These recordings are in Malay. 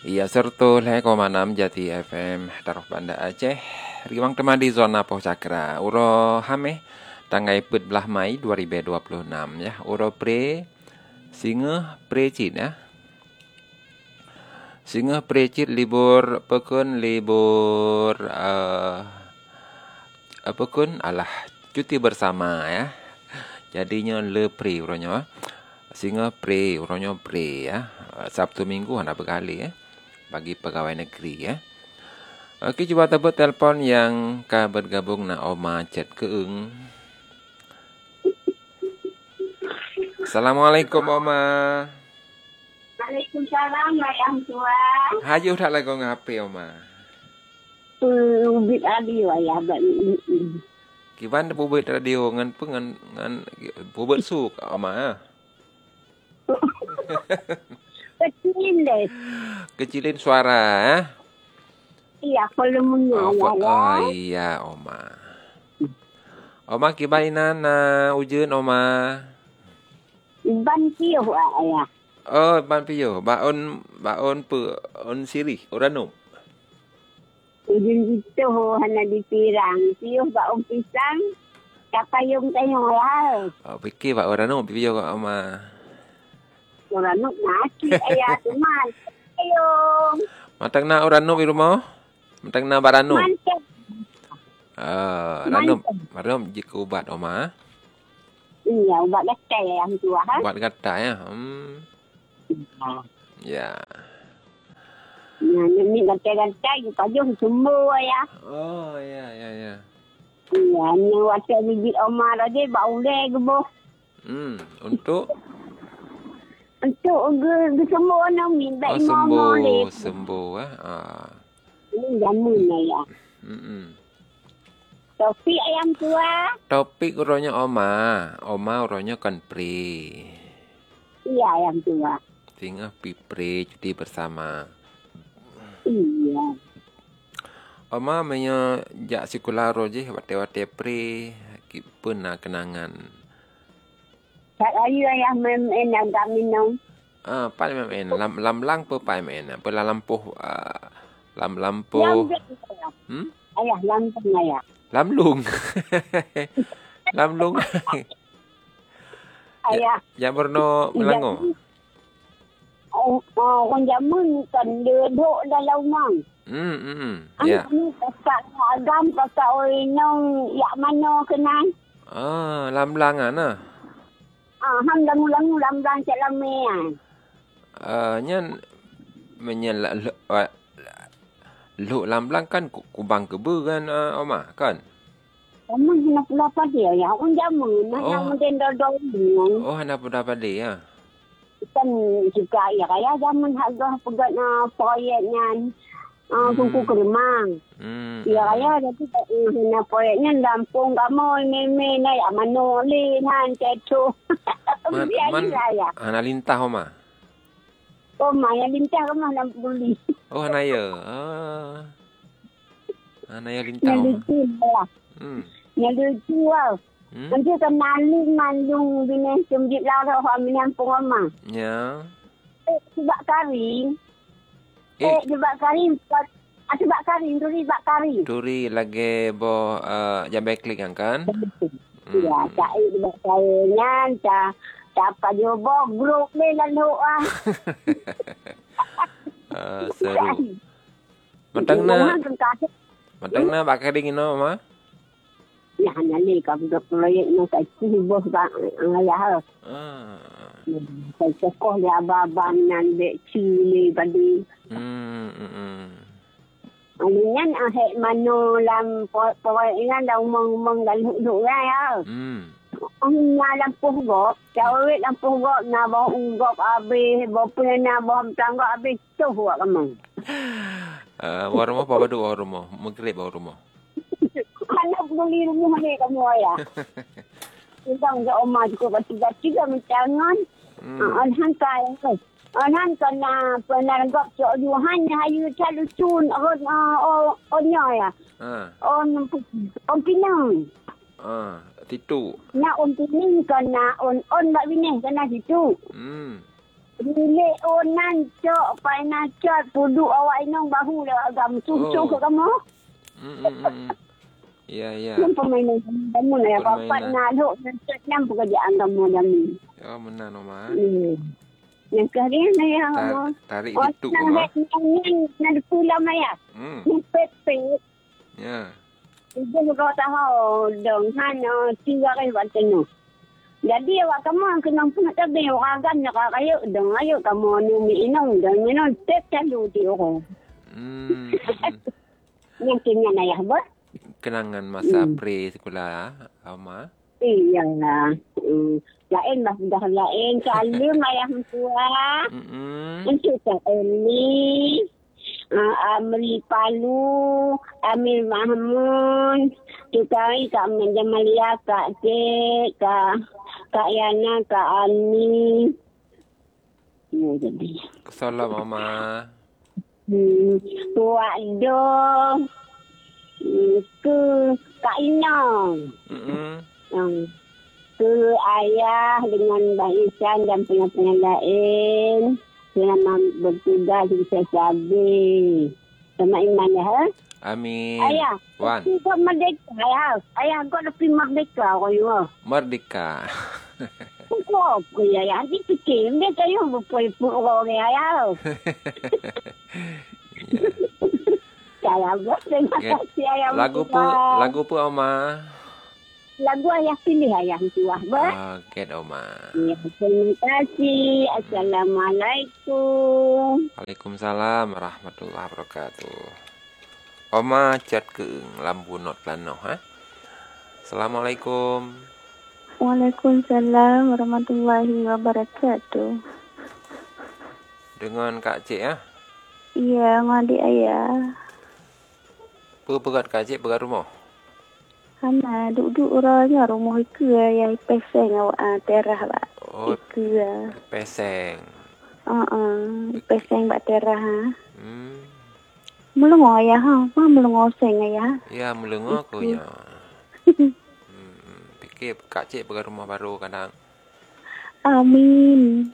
Iya sertul 6,6 Jati FM Taruh Banda Aceh. Riwang tema di zona Poh Cakra. Uro hameh tanggai put belah Mai 2026 ya. Uro pre singa precit ya. Singa precit libur pekun libur pekun alah cuti bersama ya. Jadinya le pre uronya. Singa pre uronya pre ya. Sabtu Minggu hendak berkali ya. Bagi pegawai negeri ya. Okey, cuba tebut telefon yang ka bergabung na Oma Chat Keung. Assalamualaikum Oma. Waalaikumsalam Yang Tua. Hayu tak lagu ngapi Oma. Ubit adi waya bat. Kiban pubut radio ngan pubut suk Oma. Kecil deh. Kecilin suara ya. Iya, volumenya Oh iya Oma. Oma kibainan na ujun Oma. Ban piuh ya. Oh, ban piyo. Baon on sirih uranum. Ujung itu hana dipirang. Piuh baum pisang. Kapayung tayong lah. Oh, fikir ba uranum piyo ko Oma. Orang nuk nasi ayah teman. Ayung. Matang na uranum di rumah. Matang na baranum. Mantap. Ranum jika ubat Oma. Iya, ubat gatal Yang Tua. Ubat gata ya. Ya. Nah, ni gatal-gatal. Pajung sembuh ya. Oh, ya. Iya, ni waktu bibit Omar tadi bau le geboh. Untuk sembuh nak minta imam le. sembuh Ini jamun ya. Topik Yang Tua. Topik uronya Oma. Oma uronya kan pri. Iya Yang Tua. Tinggal pipre cuti bersama. Iya. Oma punya jak sekolah roje wate-wate pri pun nak kenangan. Tak ayu yang main agak minum. Pai main lam pe pai main. Pe lampuh lampuh. Ayah lampung ayah. Lamlung. Lamlung. Ayah. Ya berno melango. Orang jamun kan duduk dalam rumah. Ya. Ni pasak agam pasak orang yak mana kenal. Lamlangan Ham lamlang cak lame nyan menyen lu lamlang kan kubang kebe kan Oma kan. Oma nak apa dia ya? Orang jamun yang mungkin dodol. Oh, hendak dapat dia. Kan juga ya kaya zaman harga pegat proyeknya kuku keremang. Ya kaya tapi na proyeknya Lampung kamu meme na ya manoli nan cetu. Ya. Ana lintah Oma. Oh, maya lintah kamu nak beli. Oh, ana ya. Ana ya lintah. Yang jual. Nanti kan malung bini sembit lara hak menampung Oma. Ya. Sebab kari. Sebab kari. Sebab kari. Duri sebab kari. Duri lagi bo jambe klik kan? Ya, tak sebab kari. Apa dia bawa grup ni lalu seru. Matang na bakal dingin Oma. Ya, nanti kalau proyek ni saya sibuk ayah. Saya sekolah dia abang nan dek cili tadi. Alingan ahek mano lam proyek ni dah umang dalam duk ya. Lampuh gok, cawet lampuh gok na bawa gok habis, bawa pena bawa tangga habis tu buat kamu. Warung apa badu warung Maghrib warung. Anak beli rumah ni kamu ayah. Kita untuk Oma juga bati-bati kami tangan. Alhan kaya kan. Alhan kena pernah gok cok juhan hayu calu cun onnya ya. On pinang. Titu. Nak on pining kena on bak bini kena situ. Bilik onan cok pai nacat puduk awak inong bahu dah agam susu ke kamu. Ya, ya. Yang permainan kamu lah ya. Papat nak duk nacat yang pekerjaan kamu jamin. Ya, benar Oma. Yang keharian ya kamu. Tarik dituk Oma. Nak pulang ya. Pepet. Ya. Jadi kau tahu dong han tiga kali baca no. Jadi awak kamu kena pun tak ada orang kan nak kayu dong ayo kamu ni inong dong inong tep calu di orang. Yang kena nak ya ber. Kenangan masa pre sekolah Oma. Iya lah. Lain lah dah lain salim ayah tua. Itu tak ini. Amri Palu, Amir Mahmud, tukai Kak Menjamalia, Kak Cik, Kak Yana, Kak Ani. Ya, jadi. Salam Mama. Tuak Do, ke Kak Inong. Ke ayah dengan Mbak Isan dan pengen-pengen lain. Selama bertugas di Sasabi. Sama iman ya. Amin. Ayah. Wan. Kau merdeka ayah. Ayah kau dah pergi merdeka kau ya. Merdeka. Kau apa ya? Nanti fikir. Dia saya berpulih-pulih orang ayah. Saya buat. Terima kasih ayah. Lagu apa Oma? Lagu ayah pilih ayah tua. Okey Oma. Ya, terima kasih. Assalamualaikum. Waalaikumsalam warahmatullahi wabarakatuh. Oma chat ke lampu not lanoh ha. Assalamualaikum. Waalaikumsalam warahmatullahi wabarakatuh. Dengan Kak Cik ya? Iya, ngadik ayah. Pegat Kak Cik pegat rumah. Hana duduk orangnya rumah iku yang peseng awak terah bak. Oh, iku peseng. Peseng bak terah ha. Melongo ayah ha, melongo seng ayah. Ya, melongo aku ya. Fikir Kak Cik pegat rumah baru kadang. Amin.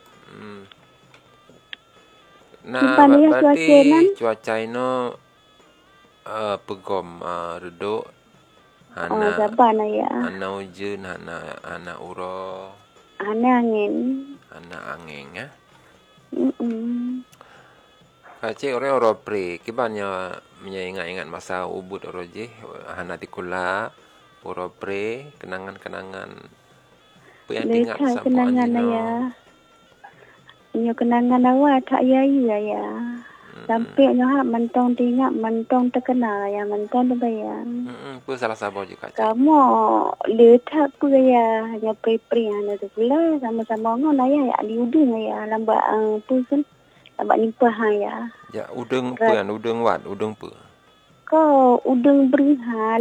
Nah, berarti cuaca ini pegom reduk. Hana zaban ya. Hana hujan, hana uro. Hana angin. Hana angin ya. Kacik orang pre, kibannya mengingat-ingat masa ubud oroje, hana tikula, uro pre, kenangan-kenangan. Yang tinggal sampai kenangan ya. Ini kenangan awak tak ya. Sampai nyoha mentong tinggal mentong terkenal ya mentong terbayang. Apa salah sabar juga. Kamu letak tu ya hanya pre-pre hanya tu pula sama-sama ngon ayah ya diudung ya lambat tu kan lambat nimpah ya. Ya udang apa kan udang wat udang apa? Kau udang berha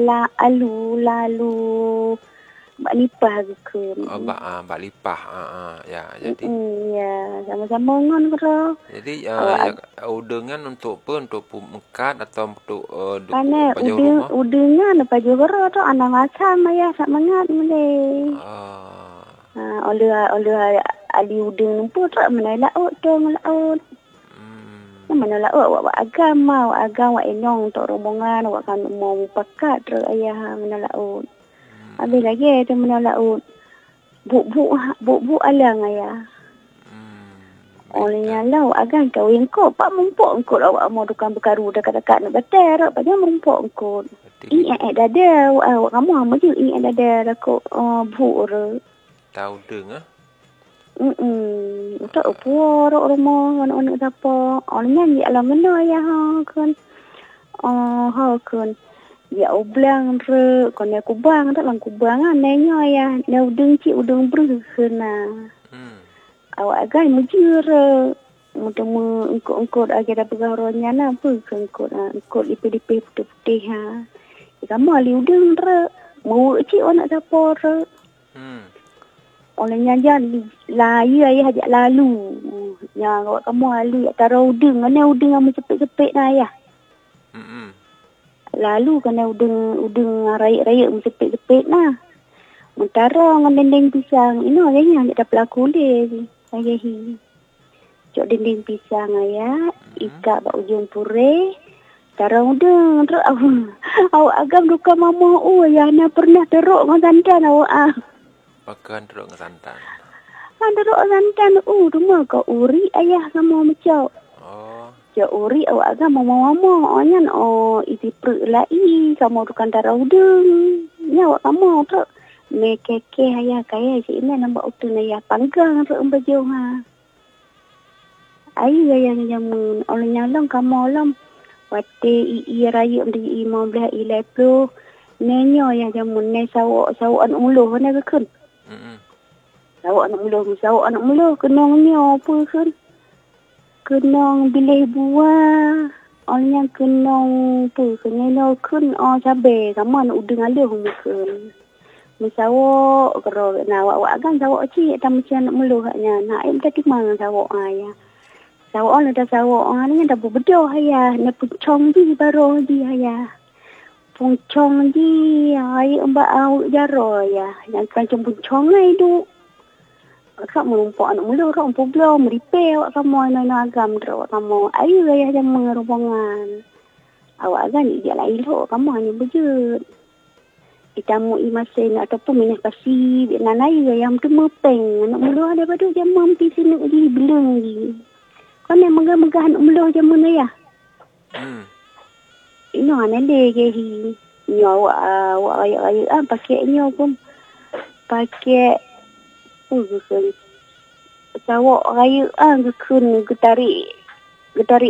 lalu bak nipah ke. Bak lipah. Ya jadi. Ya, sama-sama ngon kau. Jadi udangan untuk apa? Untuk mekat atau untuk baju rumah? Udangan baju kau tu anak macam ya sak mangat mule. Oleh ali udang pun tak mana laut tu laut. Mana laut awak agama enong untuk rombongan awak kan mau pakat ayah mana laut. Habis lagi tu mana laut. Buk alang ayah. Olehnya lau agan kawin ko pak mumpuk engkau awak mau tukang berkaru dekat-dekat nak bater pada mumpuk engkau. Dada awak kamu amu je dada ko bu re. Tahu deng Tak apa rumah anak-anak siapa. Olehnya di alam mana ayah kan. Kan. Ya ublang re kon aku bang tak lang kubang nanya ya na udang ci udang berkena awak agai mujur mutemu engkau agak ada pegaronya na apa engkau lipi putih ha kamu ali udang re mau ci anak siapa re olehnya jangan layu ayah ajak lalu ya awak kamu ali taruh udang ana udang amu cepet-cepet na ya. Lalu kena udang raik-raik sepit-sepit nah. Mentara dengan dendeng pisang. Ini ayahnya tak dapat kulit. Ayahi. cok dinding pisang ayah, ikat bak ujung pure. Tarang deng terus awak agam duka mama ya na pernah teruk dengan santan awak Makan teruk dengan santan. teruk santan rumah kau uri ayah sama macam. Oh. Cak uri awak agam mama nyan isi perut lai kamu dukan tarang deng. Nya awak kamu terus me keke ayah kaya cik ina nampak utun ayah panggang terus baju Ayu yang jamun oleh nyalong kamu alam. Wate i raya di 15 April nenyo yang jamun ne sawak anak muluh ne kan. Sawak anak muluh kenong nyo apa kan. Kenong bilih buah. Oleh kenong tu kenyo kan cabe kamu anak udeng alih kan. Misawak kero na awak kan sawak cik tak macam anak muluh nya. Nak ai mesti mang sawak ayah. Sawak ada sawak ni dah berbedoh ayah. Nak puncong di baru di ayah. Puncong di ayah mbak awak jaro ayah. Yang kancung puncong ai tu. Kak melumpak anak mula kak umpuk belum repair awak kamu anak agam awak kamu. Ayu ayah jangan mengerubungan. Awak agam ni dia lah elok kamu hanya berjut. Kita mau imasin ataupun minyak kasih. Biar nanai ayam tu mepeng. Anak mula daripada jam mampi sini di belum lagi. Kau ni megah-megah anak mula jam mana ya? Ini anak dia ke hi. Ini awak raya-raya pakai ni pun. Pakai sawak raya ke kun getari